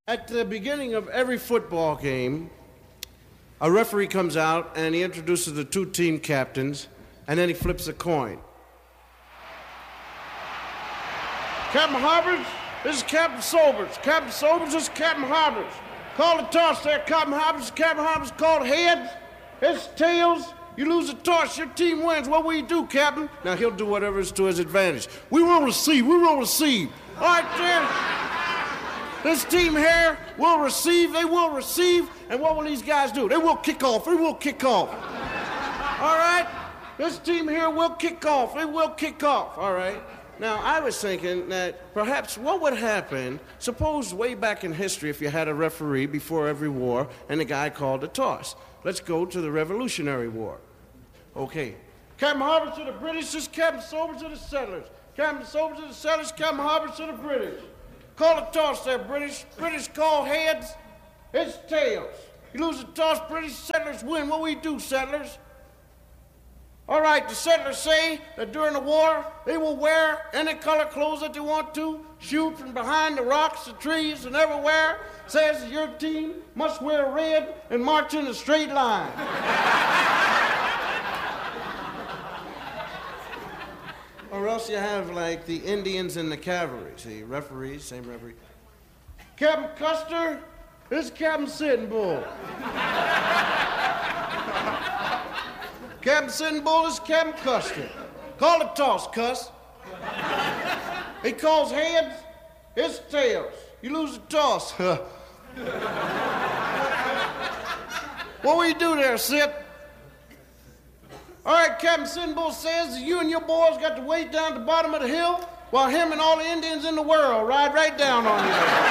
At the beginning of every football game, a referee comes out and he introduces the two team captains, and then he flips a coin. Captain Harbers, this is Captain Sobers. Captain Sobers, this is Captain Harbers. Call the toss there, Captain Harbers. Captain Harbers called heads. It's tails. You lose the toss, your team wins. What will you do, Captain? Now, he'll do whatever is to his advantage. We will receive. All right, then. This team here will receive. They will receive. And what will these guys do? They will kick off. All right? This team here will kick off. All right? Now, I was thinking that perhaps what would happen, suppose way back in history if you had a referee before every war and the guy called a toss. Let's go to the Revolutionary War. Okay. Captain Harbers to the British, this is Captain Sobers to the settlers. Captain Sobers to the settlers, Captain Harbers to the British. Call a toss there, British. British call heads, it's tails. You lose the toss, British settlers win. What will you do, settlers? All right, the settlers say that during the war, they will wear any color clothes that they want to, shoot from behind the rocks, the trees, and everywhere. Says your team must wear red and march in a straight line. Or else you have, like, the Indians and the cavalry. See, referees, same referee. Captain Custer, this is Captain Sitting Bull. Captain Sitting Bull, this is Captain Custer. Call the toss, Cuss. He calls heads, it's tails. You lose the toss. What will you do there, Sit? All right, Captain Sitting Bull says that you and your boys got to wait down at the bottom of the hill while him and all the Indians in the world ride right down on you.